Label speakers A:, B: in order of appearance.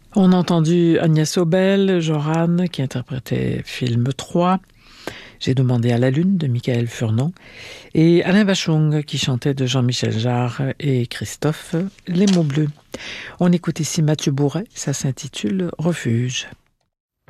A: On a entendu Agnès Obel, Joran, qui interprétait film 3. J'ai demandé à la lune de Michael Furnon et Alain Bachung qui chantait de Jean-Michel Jarre et Christophe Les mots bleus. On écoute ici Mathieu Bourret, ça s'intitule Refuge.